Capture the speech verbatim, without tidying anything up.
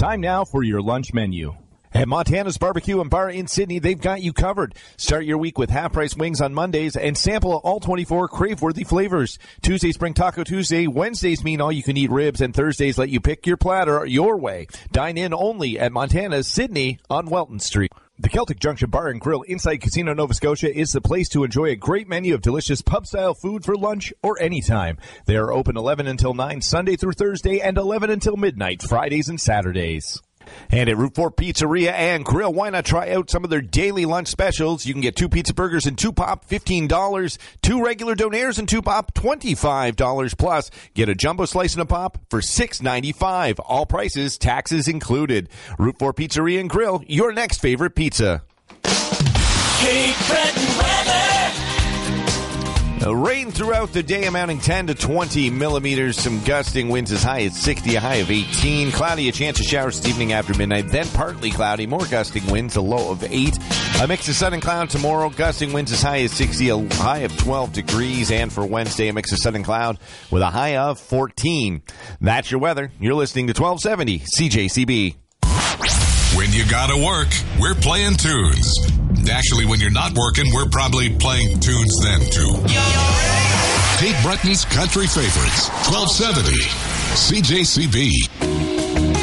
Time now for your lunch menu. At Montana's Barbecue and Bar in Sydney, they've got you covered. Start your week with half-price wings on Mondays and sample all twenty-four crave-worthy flavors. Tuesdays bring Taco Tuesday, Wednesdays mean all-you-can-eat ribs, and Thursdays let you pick your platter your way. Dine in only at Montana's Sydney on Welton Street. The Celtic Junction Bar and Grill inside Casino Nova Scotia is the place to enjoy a great menu of delicious pub-style food for lunch or anytime. They are open eleven until nine Sunday through Thursday and eleven until midnight Fridays and Saturdays. And at Route four Pizzeria and Grill, why not try out some of their daily lunch specials? You can get two pizza burgers and two pop, fifteen dollars. Two regular donaires and two pop, twenty-five dollars plus. Get a jumbo slice and a pop for six ninety-five. All prices, taxes included. Route four Pizzeria and Grill, your next favorite pizza. Cape Breton weather. Uh, rain throughout the day amounting ten to twenty millimeters. Some gusting winds as high as sixty, a high of eighteen. Cloudy, a chance of showers this evening after midnight. Then partly cloudy, more gusting winds, a low of eight. A mix of sun and cloud tomorrow. Gusting winds as high as sixty, a high of twelve degrees. And for Wednesday, a mix of sun and cloud with a high of fourteen. That's your weather. You're listening to twelve seventy C J C B. When you gotta work, we're playing tunes. Actually, when you're not working, we're probably playing tunes then, too. Cape Breton's country favorites, twelve seventy C J C B.